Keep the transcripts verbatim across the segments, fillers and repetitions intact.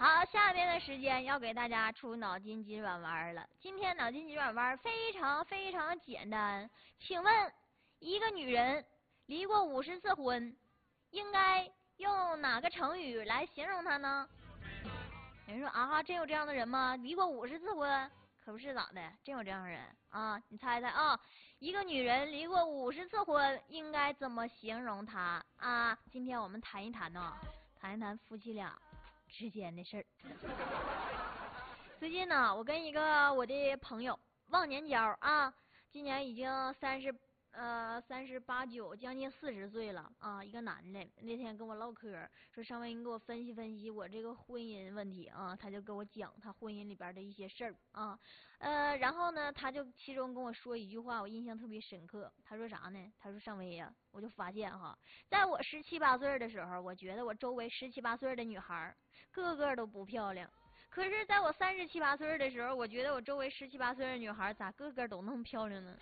好，下边的时间要给大家出脑筋急转弯了。今天脑筋急转弯非常非常简单，请问一个女人离过五十次婚，应该用哪个成语来形容她呢？有人说啊，真有这样的人吗？离过五十次婚？可不是咋的，真有这样的人啊！你猜猜啊，一个女人离过五十次婚，应该怎么形容她啊？今天我们谈一谈呢，谈一谈夫妻俩之间的事儿。最近呢，我跟一个我的朋友忘年交啊，今年已经三十呃三十八九，将近四十岁了啊，一个男的。那天跟我唠嗑，说上回你给我分析分析我这个婚姻问题啊，他就跟我讲他婚姻里边的一些事儿啊，呃，然后呢，他就其中跟我说一句话，我印象特别深刻。他说啥呢？他说上回呀、啊，我就发现哈，在我十七八岁的时候，我觉得我周围十七八岁的女孩个个都不漂亮。可是，在我三十七八岁的时候，我觉得我周围十七八岁的女孩咋个个都那么漂亮呢？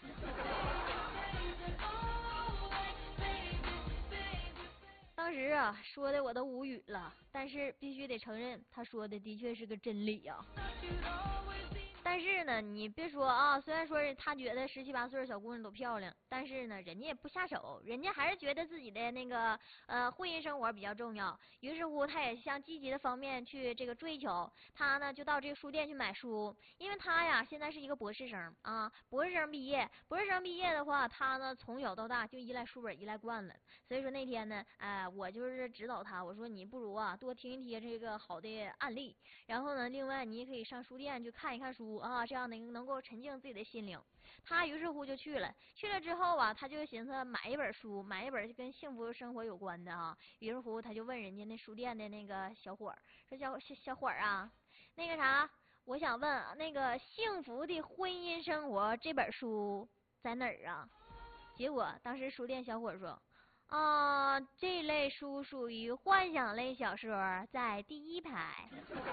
当时啊，说的我都无语了，但是必须得承认，他说的的确是个真理呀、啊。但是呢，你别说啊，虽然说他觉得十七八岁的小姑娘都漂亮，但是呢，人家也不下手，人家还是觉得自己的那个呃婚姻生活比较重要。于是乎，他也向积极的方面去这个追求。他呢就到这个书店去买书，因为他呀现在是一个博士生啊，博士生毕业，博士生毕业的话，他呢从小到大就依赖书本依赖惯了。所以说那天呢，哎、呃，我就是指导他，我说你不如啊多听一听这个好的案例，然后呢，另外你也可以上书店去看一看书。啊，这样能能够沉静自己的心灵。他于是乎就去了，去了之后啊，他就寻思买一本书，买一本跟幸福生活有关的啊。于是乎他就问人家那书店的那个小伙儿，说小小小伙儿啊，那个啥，我想问那个《幸福的婚姻生活》这本书在哪儿啊？结果当时书店小伙说。啊，这类书属于幻想类小说，在第一排。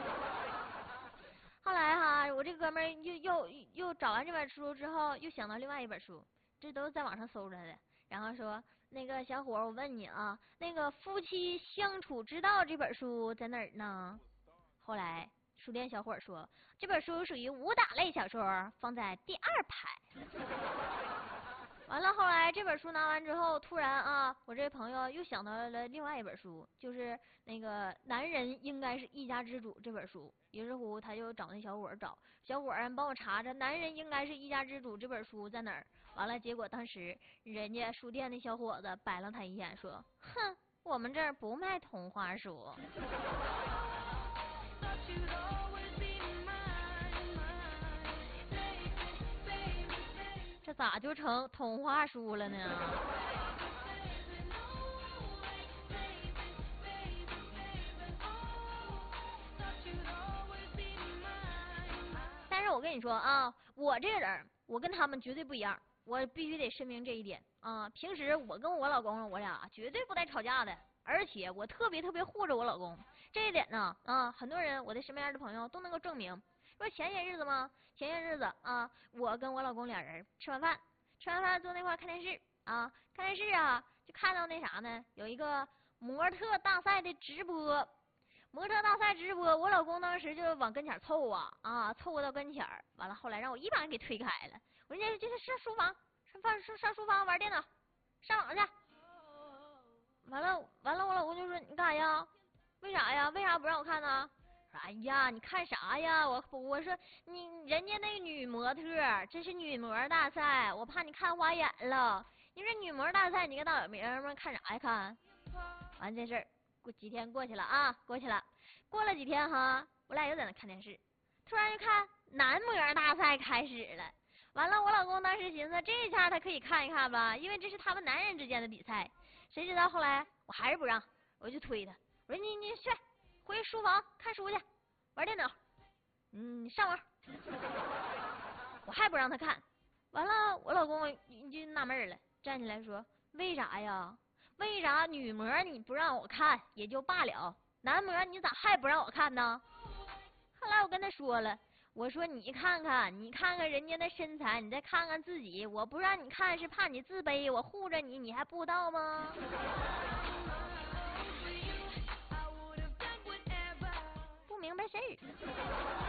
后来哈，我这哥们儿又又又找完这本书之后，又想到另外一本书，这都是在网上搜出来的。然后说，那个小伙，我问你啊，那个《夫妻相处之道》这本书在哪儿呢？后来书店小伙说，这本书属于武打类小说，放在第二排。完了，后来这本书拿完之后，突然啊，我这朋友又想到了另外一本书，就是那个《男人应该是一家之主》这本书。于是乎，他就找那小伙找，小伙儿帮我查查《男人应该是一家之主》这本书在哪儿。完了，结果当时人家书店的小伙子白了他一眼，说：“哼，我们这儿不卖童话书。”这咋就成童话书了呢？但是我跟你说啊，我这个人，我跟他们绝对不一样，我必须得声明这一点啊。平时我跟我老公，我俩绝对不带吵架的，而且我特别特别护着我老公。这一点呢，啊，很多人我的身边的朋友都能够证明。说前些日子吗？前些日子啊，我跟我老公俩人吃完饭，吃完饭坐那块看电视啊，看电视啊，就看到那啥呢，有一个模特大赛的直播。模特大赛直播，我老公当时就往跟前凑啊啊，凑到跟前儿，完了后来让我一把给推开了。我说你这是上书房，上饭上上书房玩电脑，上网去。完了完了，我老公就说你干啥呀？为啥呀？为啥不让我看呢？哎呀，你看啥呀？我我说你人家那个女模特，这是女模大赛，我怕你看花眼了。你说女模大赛，你跟大小明们看啥呀？看完这事儿。过几天过去了啊，过去了，过了几天哈，我俩又在那看电视，突然就看男模大赛开始了。完了，我老公当时寻思这下他可以看一看吧，因为这是他们男人之间的比赛。谁知道后来我还是不让，我就推他，我说你你去回书房看书去，玩电脑，嗯，上网。我还不让他看。完了，我老公就纳闷了，站起来说为啥呀？为啥女模你不让我看也就罢了，男模你咋还不让我看呢？后来我跟他说了，我说你看看，你看看人家的身材，你再看看自己，我不让你看是怕你自卑，我护着你，你还不知道吗？不明白事儿。